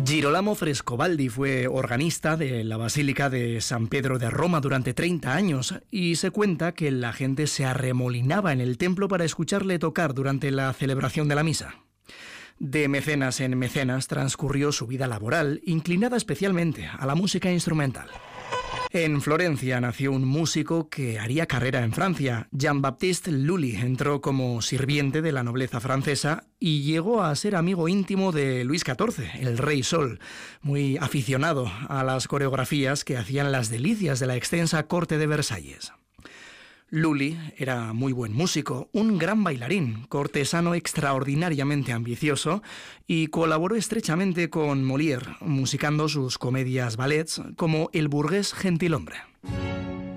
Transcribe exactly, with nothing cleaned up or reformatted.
Girolamo Frescobaldi fue organista de la Basílica de San Pedro de Roma durante treinta años y se cuenta que la gente se arremolinaba en el templo para escucharle tocar durante la celebración de la misa. De mecenas en mecenas transcurrió su vida laboral, inclinada especialmente a la música instrumental. En Florencia nació un músico que haría carrera en Francia. Jean-Baptiste Lully entró como sirviente de la nobleza francesa y llegó a ser amigo íntimo de Luis catorce, el Rey Sol, muy aficionado a las coreografías que hacían las delicias de la extensa corte de Versalles. Lully era muy buen músico, un gran bailarín, cortesano extraordinariamente ambicioso y colaboró estrechamente con Molière, musicando sus comedias ballets como El burgués gentilhombre.